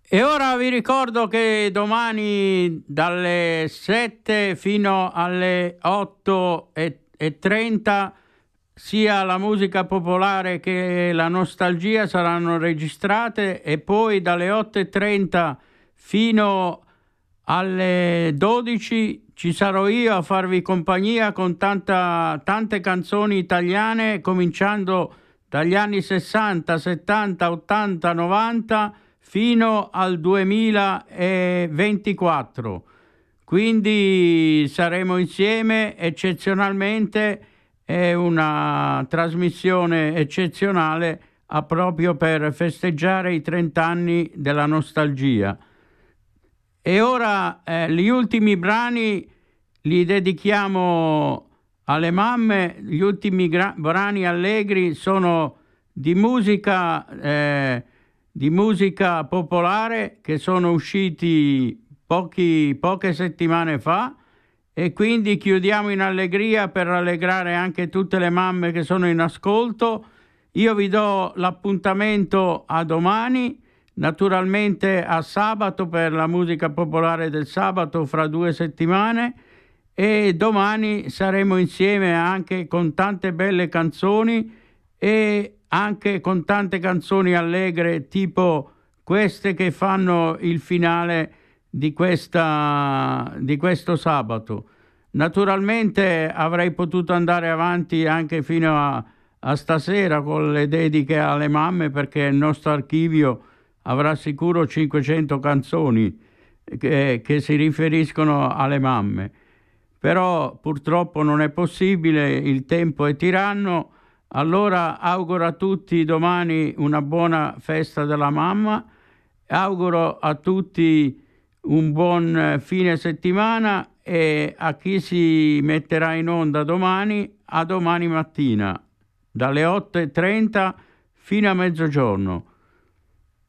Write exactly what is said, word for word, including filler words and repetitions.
E ora vi ricordo che domani dalle sette fino alle otto e trenta sia la musica popolare che la nostalgia saranno registrate, e poi dalle otto e trenta fino alle dodici ci sarò io a farvi compagnia con tanta, tante canzoni italiane, cominciando dagli anni sessanta, settanta, ottanta, novanta fino al duemilaventiquattro. Quindi saremo insieme eccezionalmente, è una trasmissione eccezionale a proprio per festeggiare i trenta anni della nostalgia. E ora eh, gli ultimi brani li dedichiamo alle mamme. Gli ultimi gra- brani allegri sono di musica eh, di musica popolare, che sono usciti pochi, poche settimane fa, e quindi chiudiamo in allegria per rallegrare anche tutte le mamme che sono in ascolto. Io vi do l'appuntamento a domani, naturalmente a sabato per la musica popolare del sabato fra due settimane, e domani saremo insieme anche con tante belle canzoni e anche con tante canzoni allegre, tipo queste che fanno il finale di questa di questo sabato. Naturalmente avrei potuto andare avanti anche fino a, a stasera con le dediche alle mamme, perché il nostro archivio avrà sicuro cinquecento canzoni che, che si riferiscono alle mamme. Però purtroppo non è possibile, il tempo è tiranno. Allora auguro a tutti domani una buona festa della mamma, auguro a tutti un buon fine settimana, e a chi si metterà in onda domani, a domani mattina dalle otto e trenta fino a mezzogiorno.